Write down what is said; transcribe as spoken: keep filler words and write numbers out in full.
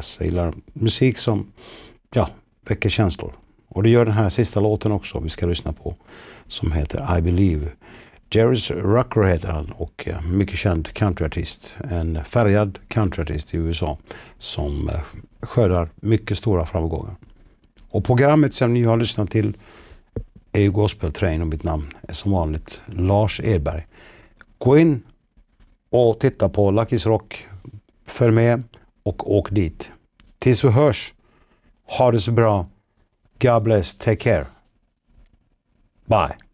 utvecklas. Jag gillar musik som ja, väcker känslor. Och det gör den här sista låten också vi ska lyssna på, som heter I Believe. Jerry Rucker heter han och mycket känd countryartist. En färgad countryartist i U S A som skördar mycket stora framgångar. Och programmet som ni har lyssnat till är ju Gospel Train och mitt namn är som vanligt Lars Edberg. Gå in och titta på Lucky's Rock. Följ med och åk dit. Tills vi hörs. Ha det så bra. God bless. Take care. Bye.